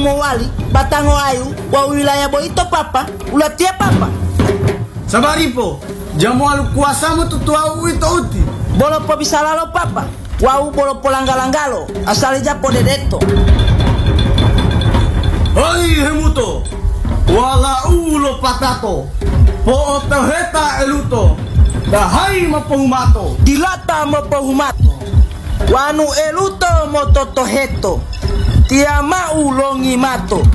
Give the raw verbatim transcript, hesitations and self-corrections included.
mo wali batango ayu wa wilayah boito papa ulatia papa sabaripo jamu alu kuasa mo tutua uito uti bolo po bisalalo papa wau bolo polangalangalo asali japo dedeto Oi hemuto wala ulo patato po otoheta eluto dahai mapohumato dilata mapohumato wanu eluto mototoheto tiama ulongi mato